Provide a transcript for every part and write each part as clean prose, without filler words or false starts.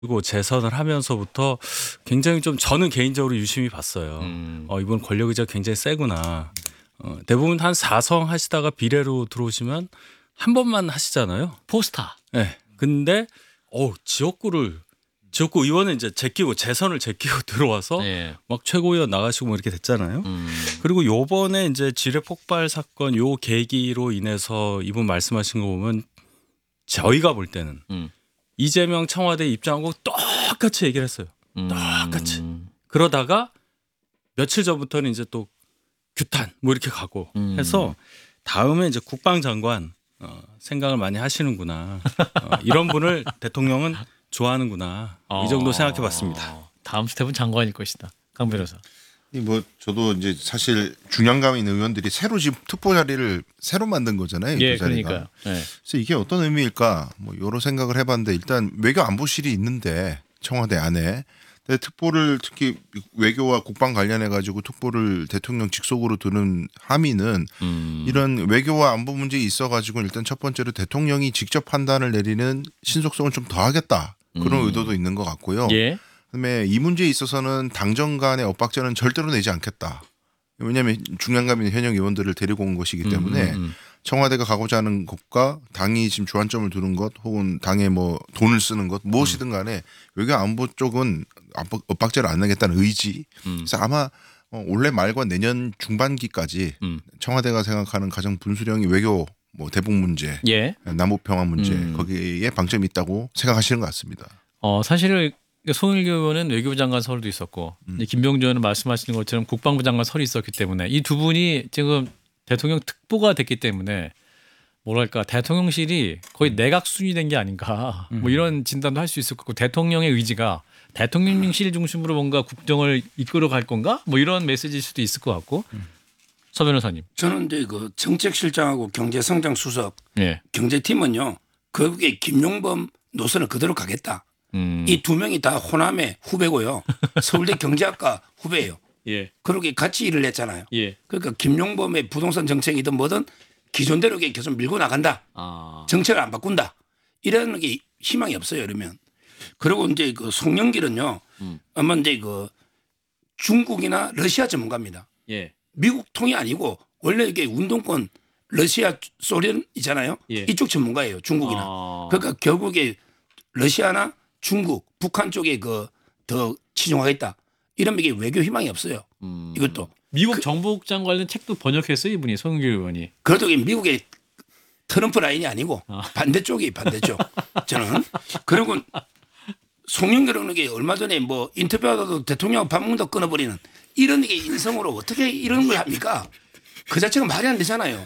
그리고 재선을 하면서부터 굉장히 좀 저는 개인적으로 유심히 봤어요. 이번 권력 의지가 굉장히 세구나. 대부분 한 4성 하시다가 비례로 들어오시면 한 번만 하시잖아요. 포스타. 네. 근데 지역구 의원은 이제 재선을 제끼고 들어와서 네. 막 최고위원 나가시고 뭐 이렇게 됐잖아요. 그리고 요번에 이제 지뢰 폭발 사건 요 계기로 인해서 이분 말씀하신 거 보면 저희가 볼 때는 이재명 청와대 입장하고 똑같이 얘기를 했어요. 똑같이. 그러다가 며칠 전부터는 이제 또 규탄 뭐 이렇게 가고 해서 다음에 이제 국방장관 생각을 많이 하시는구나. 이런 분을 대통령은 좋아하는구나. 이 정도 생각해 봤습니다. 다음 스텝은 장관일 것이다. 강 변호사. 뭐 저도 이제 사실 중량감 있는 의원들이 새로 지금 특보 자리를 새로 만든 거잖아요. 예, 이 자리가. 그러니까요. 네. 그래서 이게 어떤 의미일까? 뭐 여러 생각을 해봤는데 일단 외교안보실이 있는데 청와대 안에 근데 특보를 특히 외교와 국방 관련해 가지고 특보를 대통령 직속으로 두는 함의는 이런 외교와 안보 문제에 있어 가지고 일단 첫 번째로 대통령이 직접 판단을 내리는 신속성을 좀 더하겠다 그런 의도도 있는 것 같고요. 예. 그다음에 이 문제에 있어서는 당정 간의 엇박자는 절대로 내지 않겠다. 왜냐하면 중량감 있는 현역 의원들을 데리고 온 것이기 때문에 청와대가 가고자 하는 것과 당이 지금 주안점을 두는 것 혹은 당에 뭐 돈을 쓰는 것 무엇이든 간에 외교 안보 쪽은 엇박자를 안 내겠다는 의지. 그래서 아마 올해 말과 내년 중반기까지 청와대가 생각하는 가장 분수령이 외교 뭐 대북 문제, 예. 남북 평화 문제 거기에 방점이 있다고 생각하시는 것 같습니다. 사실 송일교 의원은 외교부 장관 설도 있었고 김병주 의원은 말씀하시는 것처럼 국방부 장관 설이 있었기 때문에 이 두 분이 지금 대통령 특보가 됐기 때문에 뭐랄까 대통령실이 거의 내각 순위된 게 아닌가 뭐 이런 진단도 할 수 있을 것 같고 대통령의 의지가 대통령실 중심으로 뭔가 국정을 이끌어 갈 건가 뭐 이런 메시지일 수도 있을 것 같고 서 변호사님. 저는 이제 그 정책실장하고 경제성장수석 예. 경제팀은요 거기에 김용범 노선을 그대로 가겠다. 이 두 명이 다 호남의 후배고요. 서울대 경제학과 후배예요. 예. 그렇게 같이 일을 했잖아요. 예. 그러니까 김용범의 부동산 정책이든 뭐든 기존대로 계속 밀고 나간다. 정책을 안 바꾼다. 이런 게 희망이 없어요. 이러면. 그리고 이제 그 송영길은요. 아마 이제 그 중국이나 러시아 전문가입니다. 예. 미국 통이 아니고 원래 이게 운동권 러시아 소련 있잖아요. 예. 이쪽 전문가예요. 중국이나. 그러니까 결국에 러시아나 중국, 북한 쪽에 그 더 치중하겠다. 이러면 이게 외교 희망이 없어요. 이것도. 미국 정보국장 관련 책도 번역했어요 이분이 송일교 의원이. 그래도 이게 미국의 트럼프 라인이 아니고 반대쪽. 저는. 그리고 송영길은 게 얼마 전에 뭐 인터뷰하다도 대통령 밥 먹는다 끊어버리는 이런 게 인성으로 어떻게 이런 걸 합니까? 그 자체가 말이 안 되잖아요.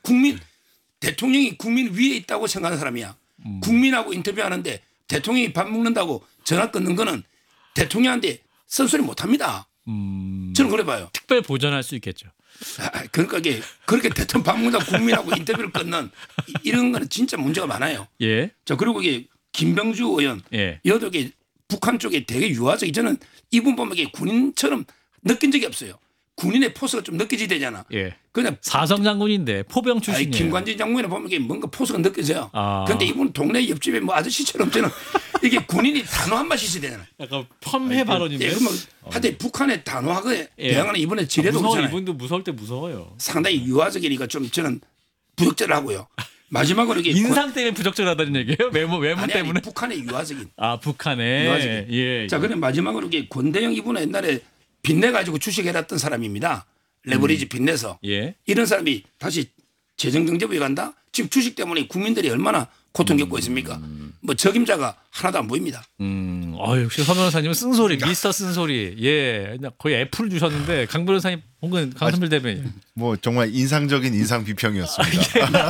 대통령이 국민 위에 있다고 생각하는 사람이야. 국민하고 인터뷰하는데 대통령이 밥 먹는다고 전화 끊는 거는 대통령한테 쓴소리 못 합니다. 저는 그래 봐요. 특별 보전할 수 있겠죠. 그러니까 이게 그렇게 대통령 밥 먹는다고 국민하고 인터뷰를 끊는 이런 거는 진짜 문제가 많아요. 예. 자, 그리고 이게 김병주 의원 예. 여덕에 북한 쪽에 되게 유화적이 저는 이분 보면 이게 군인처럼 느낀 적이 없어요. 군인의 포스가 좀 느껴지야 되잖아. 예. 그냥 사성 장군인데 포병 출신이에요. 김관진 장군을 보면 이게 뭔가 포스가 느껴져요. 그런데 이분 동네 옆집에 뭐 아저씨처럼 저는 이게 군인이 단호한 맛이 있어야 되잖아. 약간 펌해 발언인데. 예, 그러면 하여튼 북한의 단호하게 대항하는 이번에 지뢰도 무서워. 오잖아요. 이분도 무서울 때 무서워요. 상당히 유화적이니까 좀 저는 부적절을 하고요. 마지막으로 이게 인상 때문에 부적절하다는 얘기예요? 외모 아니, 때문에? 북한의 유화적인. 북한에. 유화적인. 예. 자, 그럼 마지막으로 이게 권대영 이분은 옛날에 빚내 가지고 주식해놨던 사람입니다. 레버리지 빚내서. 예. 이런 사람이 다시 재정경제부에 간다? 지금 주식 때문에 국민들이 얼마나 고통 겪고 있습니까? 뭐 적임자가 하나도 안 보입니다. 역시 서 변호사님은 쓴소리, 미스터 쓴소리. 예. 거의 F를 주셨는데 강 변호사님 혹은 강선필 대변인. 뭐 정말 인상적인 인상 비평이었습니다.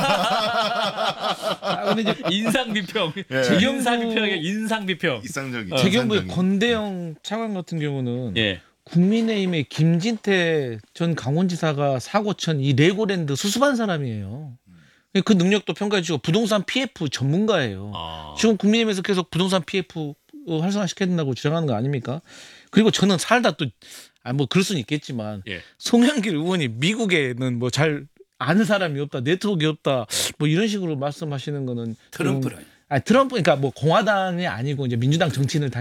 근데 이제 인상 비평. 인상 비평이 인상 비평. 인상적인. 재경부의 권대영 차관 같은 경우는 예. 국민의힘의 김진태 전 강원지사가 사고천 이 레고랜드 수습한 사람이에요. 그 능력도 평가해 주고 부동산 PF 전문가예요. 지금 국민의힘에서 계속 부동산 PF 활성화시켜야 된다고 주장하는 거 아닙니까? 그리고 저는 살다 또 뭐 그럴 수는 있겠지만 예. 송영길 의원이 미국에는 뭐 잘 아는 사람이 없다, 네트워크가 없다, 뭐 이런 식으로 말씀하시는 거는 트럼프라. 트럼프 그러니까 뭐 공화당이 아니고 이제 민주당 정치인을 다